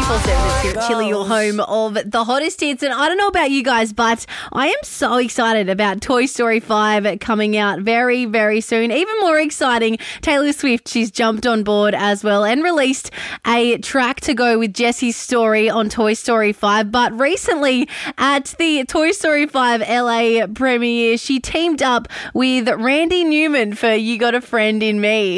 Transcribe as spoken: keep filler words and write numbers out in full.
four seven at Chili, your home of the hottest hits. And I don't know about you guys, but I am so excited about Toy Story five coming out very, very soon. Even more exciting, Taylor Swift, she's jumped on board as well and released a track to go with Jessie's story on Toy Story five. But recently at the Toy Story five L A premiere, she teamed up with Randy Newman for You Got a Friend in Me.